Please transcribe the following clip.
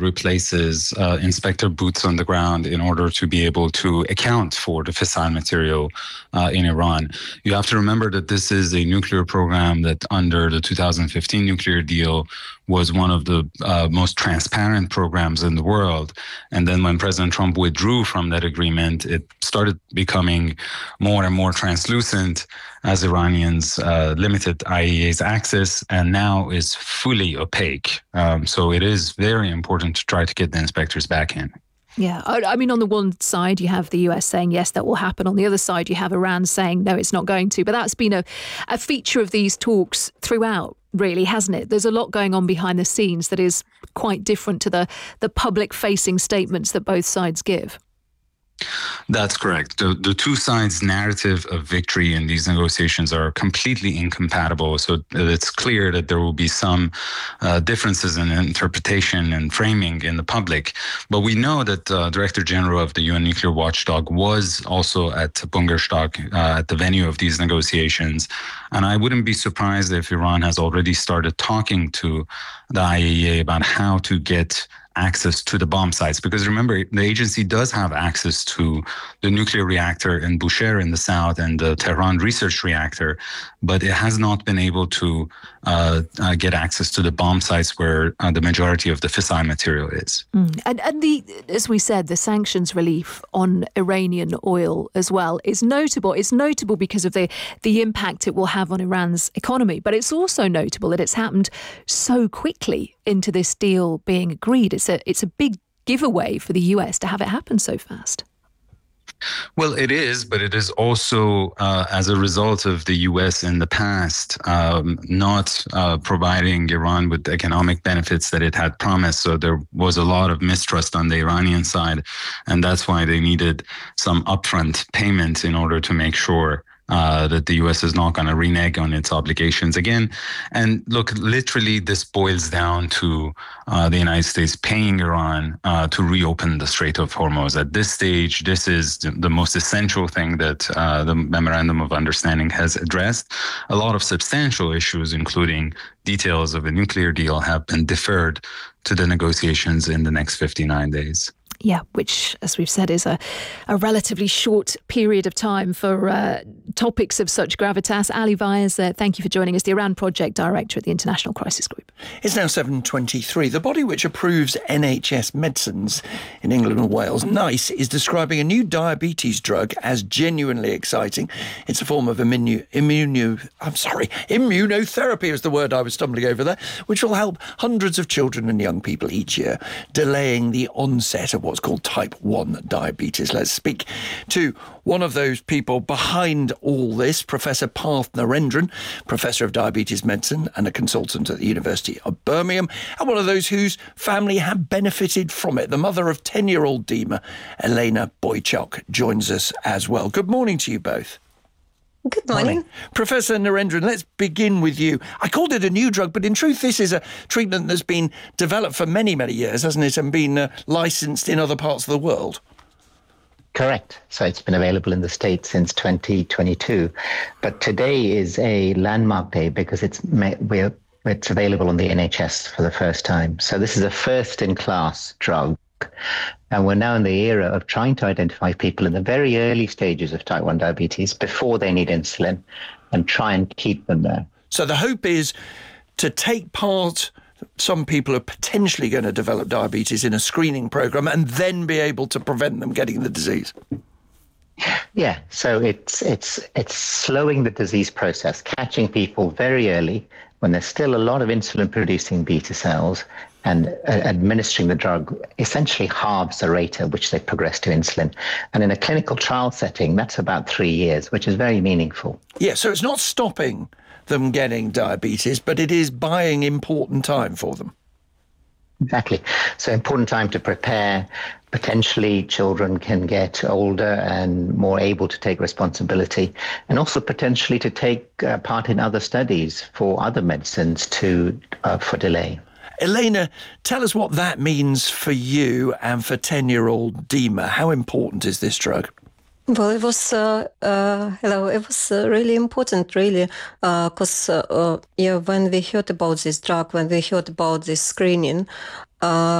replaces inspector boots on the ground in order to be able to account for the fissile material in Iran. You have to remember that this is a nuclear program that under the 2015 nuclear deal was one of the most transparent programs in the world. And then when President Trump withdrew from that agreement, it started becoming more and more translucent as Iranians limited IAEA's access, and now is fully opaque. So it is very important to try to get the inspectors back in. Yeah, I mean, on the one side, you have the US saying, yes, that will happen. On the other side, you have Iran saying, no, it's not going to. But that's been a feature of these talks throughout, really, hasn't it? There's a lot going on behind the scenes that is quite different to the public-facing statements that both sides give. That's correct. The two sides' narrative of victory in these negotiations are completely incompatible. So it's clear that there will be some differences in interpretation and framing in the public. But we know that Director General of the UN Nuclear Watchdog was also at Bungerstag, at the venue of these negotiations. And I wouldn't be surprised if Iran has already started talking to the IAEA about how to get access to the bomb sites, because remember, the agency does have access to the nuclear reactor in Bushehr in the south and the Tehran research reactor, but it has not been able to get access to the bomb sites where the majority of the fissile material is. And as we said, the sanctions relief on Iranian oil as well is notable. It's notable because of the impact it will have on Iran's economy, but it's also notable that it's happened so quickly into this deal being agreed. It's a big giveaway for the US to have it happen so fast. Well, it is, but it is also as a result of the U.S. in the past not providing Iran with the economic benefits that it had promised. So there was a lot of mistrust on the Iranian side, and that's why they needed some upfront payment in order to make sure that the U.S. is not going to renege on its obligations again. And look, literally, this boils down to the United States paying Iran to reopen the Strait of Hormuz. At this stage, this is the most essential thing that the Memorandum of Understanding has addressed. A lot of substantial issues, including details of a nuclear deal, have been deferred to the negotiations in the next 59 days. Yeah, which, as we've said, is a relatively short period of time for topics of such gravitas. Ali Vaez, thank you for joining us, the Iran Project Director at the International Crisis Group. It's now 7:23. The body which approves NHS medicines in England and Wales, NICE, is describing a new diabetes drug as genuinely exciting. It's a form of immunotherapy is the word I was stumbling over there, which will help hundreds of children and young people each year, delaying the onset of what's called type 1 diabetes. Let's speak to one of those people behind all this, Professor Parth Narendran, Professor of Diabetes Medicine and a consultant at the University of Birmingham, and one of those whose family have benefited from it. The mother of 10-year-old Dima, Elena Boychuk, joins us as well. Good morning to you both. Good morning. Professor Narendran, let's begin with you. I called it a new drug, but in truth, this is a treatment that's been developed for many, many years, hasn't it, and been licensed in other parts of the world? Correct. So it's been available in the States since 2022. But today is a landmark day because it's available on the NHS for the first time. So this is a first-in-class drug. And we're now in the era of trying to identify people in the very early stages of type 1 diabetes before they need insulin and try and keep them there. So the hope is to take part, some people are potentially going to develop diabetes in a screening program and then be able to prevent them getting the disease. Yeah, so it's slowing the disease process, catching people very early when there's still a lot of insulin-producing beta cells, and administering the drug essentially halves the rate at which they progress to insulin. And in a clinical trial setting, that's about 3 years, which is very meaningful. Yeah, so it's not stopping them getting diabetes, but it is buying important time for them. Exactly. So important time to prepare. Potentially children can get older and more able to take responsibility, and also potentially to take part in other studies for other medicines for delay. Elena, tell us what that means for you and for 10-year-old Dima. How important is this drug? Well, it was it was really important, really, because when we heard about this drug, when we heard about this screening,